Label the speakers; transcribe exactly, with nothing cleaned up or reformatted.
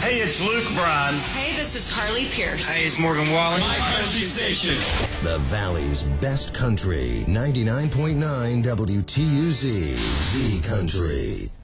Speaker 1: Hey, it's Luke Bryan.
Speaker 2: Hey, this is Carly Pierce.
Speaker 1: Hey, it's Morgan Wallen.
Speaker 3: My country station.
Speaker 4: The Valley's best country. ninety-nine point nine W T U Z. Z Country.